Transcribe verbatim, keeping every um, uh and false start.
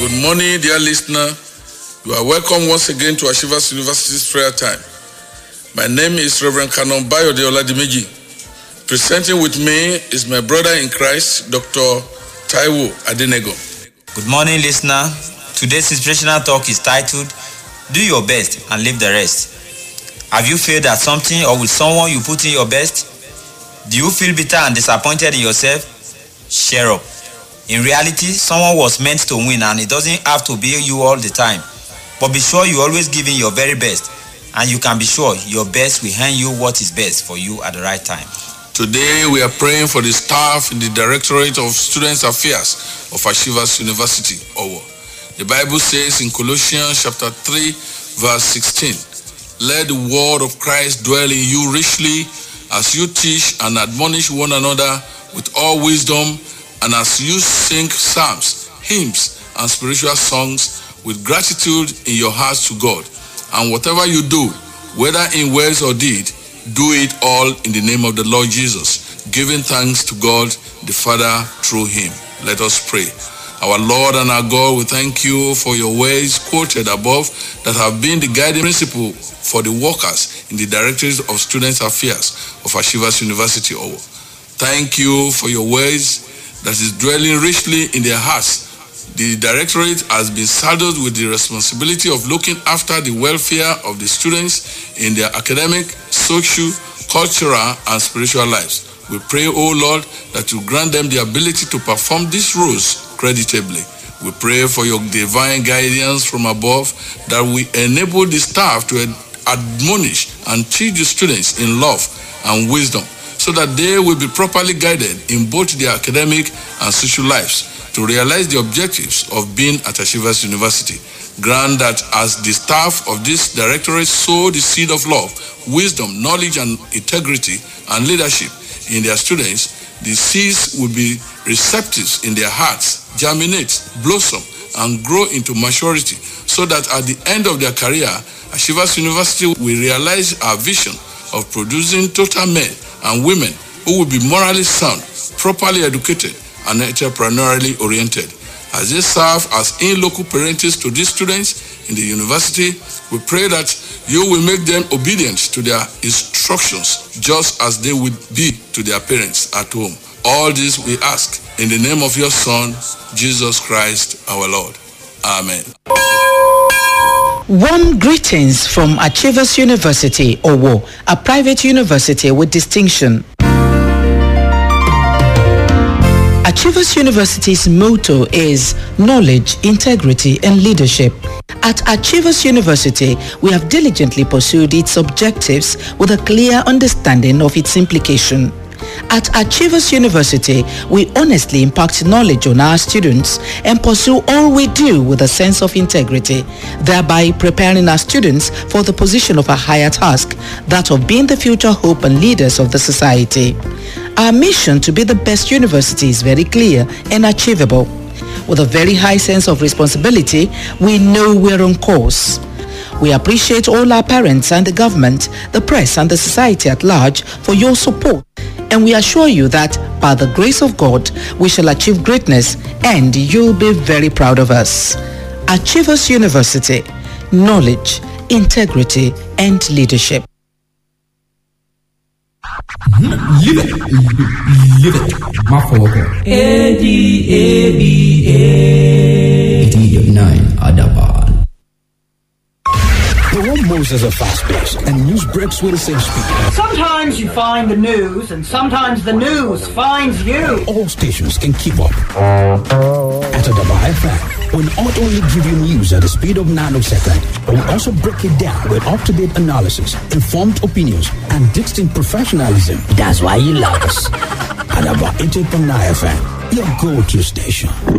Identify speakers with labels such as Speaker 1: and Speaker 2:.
Speaker 1: Good morning, dear listener. You are welcome once again to Achievers University's prayer time. My name is Reverend Canon Bayode Oladimeji. Presenting with me is my brother in Christ, Doctor Taiwo Adenego.
Speaker 2: Good morning, listener. Today's inspirational talk is titled, Do Your Best and Leave the Rest. Have you failed at something or with someone you put in your best? Do you feel bitter and disappointed in yourself? Cheer up. In reality, someone was meant to win and it doesn't have to be you all the time. But be sure you always give in your very best, and you can be sure your best will hand you what is best for you at the right time.
Speaker 1: Today we are praying for the staff in the Directorate of Students Affairs of Achievers University, Owo. The Bible says in Colossians chapter three, verse sixteen, let the word of Christ dwell in you richly as you teach and admonish one another with all wisdom, and as you sing psalms, hymns, and spiritual songs with gratitude in your hearts to God. And whatever you do, whether in words or deed, do it all in the name of the Lord Jesus, giving thanks to God the Father through him. Let us pray. Our Lord and our God, we thank you for your words quoted above that have been the guiding principle for the workers in the Directorate of Students Affairs of Achievers University, Owo. Thank you for your words that is dwelling richly in their hearts. The Directorate has been saddled with the responsibility of looking after the welfare of the students in their academic, social, cultural, and spiritual lives. We pray, O Lord, that you grant them the ability to perform these roles creditably. We pray for your divine guidance from above that we enable the staff to admonish and teach the students in love and wisdom, so that they will be properly guided in both their academic and social lives to realize the objectives of being at Achievers University. Grant that as the staff of this directorate sow the seed of love, wisdom, knowledge, and integrity and leadership in their students, the seeds will be receptive in their hearts, germinate, blossom, and grow into maturity, so that at the end of their career, Achievers University will realize our vision of producing total men and women who will be morally sound, properly educated, and entrepreneurially oriented. As they serve as in-local parents to these students in the university, we pray that you will make them obedient to their instructions, just as they would be to their parents at home. All this we ask in the name of your Son, Jesus Christ, our Lord. Amen.
Speaker 3: Warm greetings from Achievers University, Owo, a private university with distinction. Achievers University's motto is knowledge, integrity, and leadership. At Achievers University, we have diligently pursued its objectives with a clear understanding of its implication. At Achievers University, we honestly impact knowledge on our students and pursue all we do with a sense of integrity, thereby preparing our students for the position of a higher task, that of being the future hope and leaders of the society. Our mission to be the best university is very clear and achievable. With a very high sense of responsibility, we know we're on course. We appreciate all our parents and the government, the press and the society at large for your support. And we assure you that, by the grace of God, we shall achieve greatness and you'll be very proud of us. Achievers University, knowledge, integrity, and leadership.
Speaker 4: Live it, live it, my father. A D A B A. eighty-nine Adaban.
Speaker 5: The world moves at a fast pace, and news breaks with the same speed.
Speaker 6: Sometimes you find the news, and sometimes the news finds you.
Speaker 5: All stations can keep up. At Adaba F M, we'll not only give you news at the speed of nanosecond, but we'll also break it down with up-to-date analysis, informed opinions, and distinct professionalism. That's why you love us. Adaba eighty-eight point nine F M, your go-to station.